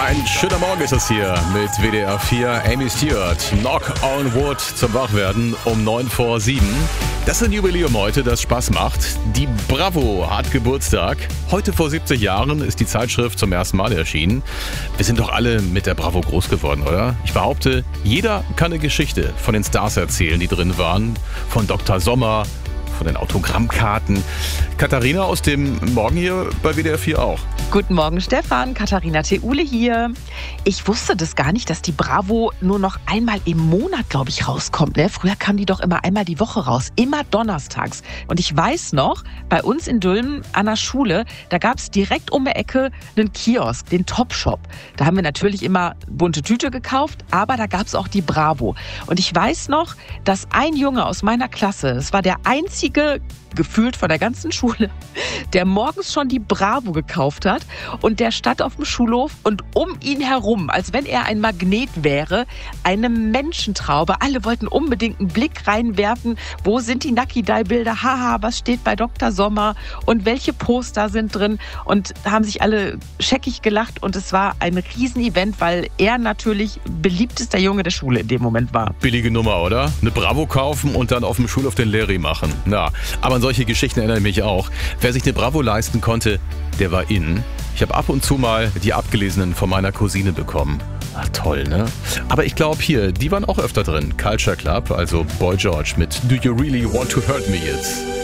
Ein schöner Morgen ist es hier mit WDR 4. Amy Stewart, Knock on Wood zum Wachwerden um 7:09. Das ist ein Jubiläum heute, das Spaß macht. Die Bravo hat Geburtstag. Heute vor 70 Jahren ist die Zeitschrift zum ersten Mal erschienen. Wir sind doch alle mit der Bravo groß geworden, oder? Ich behaupte, jeder kann eine Geschichte von den Stars erzählen, die drin waren. Von Dr. Sommer, von den Autogrammkarten. Katharina aus dem Morgen hier bei WDR 4 auch. Guten Morgen, Stefan. Katharina Theule hier. Ich wusste das gar nicht, dass die Bravo nur noch einmal im Monat, glaube ich, rauskommt. Ne? Früher kam die doch immer einmal die Woche raus. Immer donnerstags. Und ich weiß noch, bei uns in Dülmen an der Schule, da gab es direkt um die Ecke einen Kiosk, den Topshop. Da haben wir natürlich immer bunte Tüte gekauft, aber da gab es auch die Bravo. Und ich weiß noch, dass ein Junge aus meiner Klasse, es war der einzige, gefühlt von der ganzen Schule, der morgens schon die Bravo gekauft hat und der stand auf dem Schulhof und um ihn herum, als wenn er ein Magnet wäre, eine Menschentraube. Alle wollten unbedingt einen Blick reinwerfen. Wo sind die Nucky-Die-Bilder? Haha, was steht bei Dr. Sommer? Und welche Poster sind drin? Und da haben sich alle scheckig gelacht und es war ein Riesenevent, weil er natürlich beliebtester Junge der Schule in dem Moment war. Billige Nummer, oder? Eine Bravo kaufen und dann auf dem Schulhof den Larry machen. Na, aber an solche Geschichten erinnere ich mich auch. Wer sich eine Bravo leisten konnte, der war in. Ich habe ab und zu mal die abgelesenen von meiner Cousine bekommen. Ach, toll, ne? Aber ich glaube hier, die waren auch öfter drin. Culture Club, also Boy George mit Do You Really Want to Hurt Me jetzt?